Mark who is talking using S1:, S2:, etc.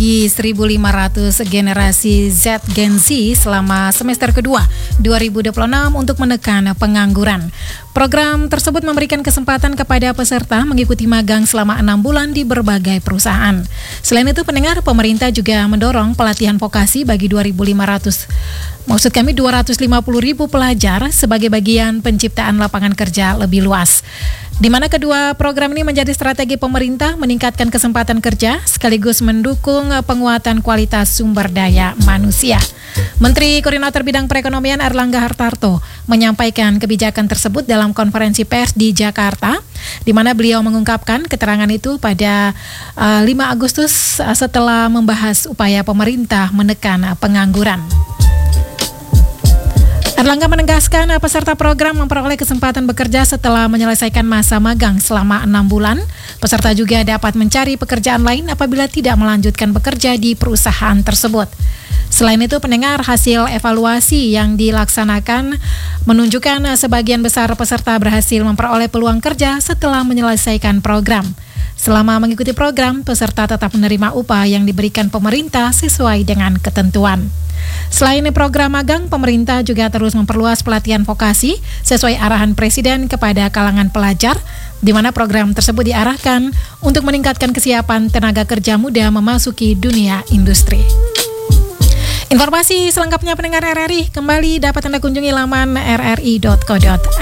S1: 1.500 generasi Z Gen Z selama semester kedua 2026 untuk menekan pengangguran. Program tersebut memberikan kesempatan kepada peserta mengikuti magang selama 6 bulan di berbagai perusahaan. Selain itu, pendengar, pemerintah juga mendorong pelatihan vokasi bagi 250.000 pelajar sebagai bagian penciptaan lapangan kerja lebih luas. Di mana kedua program ini menjadi strategi pemerintah meningkatkan kesempatan kerja sekaligus mendukung penguatan kualitas sumber daya manusia. Menteri Koordinator Bidang Perekonomian Airlangga Hartarto menyampaikan kebijakan tersebut dalam konferensi pers di Jakarta, di mana beliau mengungkapkan keterangan itu pada 5 Agustus setelah membahas upaya pemerintah menekan pengangguran. Airlangga menegaskan peserta program memperoleh kesempatan bekerja setelah menyelesaikan masa magang selama 6 bulan. Peserta juga dapat mencari pekerjaan lain apabila tidak melanjutkan bekerja di perusahaan tersebut. Selain itu, pendengar, hasil evaluasi yang dilaksanakan menunjukkan sebagian besar peserta berhasil memperoleh peluang kerja setelah menyelesaikan program. Selama mengikuti program, peserta tetap menerima upah yang diberikan pemerintah sesuai dengan ketentuan. Selain program magang, pemerintah juga terus memperluas pelatihan vokasi sesuai arahan Presiden kepada kalangan pelajar, di mana program tersebut diarahkan untuk meningkatkan kesiapan tenaga kerja muda memasuki dunia industri. Informasi selengkapnya pendengar RRI kembali dapat Anda kunjungi laman rri.co.id.